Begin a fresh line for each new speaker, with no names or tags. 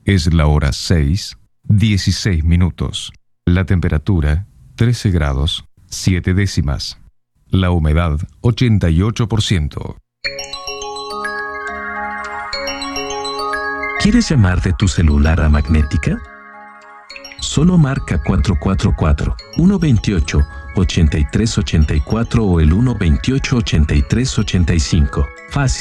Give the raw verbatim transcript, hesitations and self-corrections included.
Es la hora seis, dieciséis minutos. La temperatura, trece grados, siete décimas. La humedad, ochenta y ocho por ciento.
¿Quieres llamar de tu celular a Magnética? Solo marca cuatro cuatro cuatro, uno dos ocho, ocho tres ocho cuatro o el uno dos ocho, ocho tres ocho cinco. Fácil.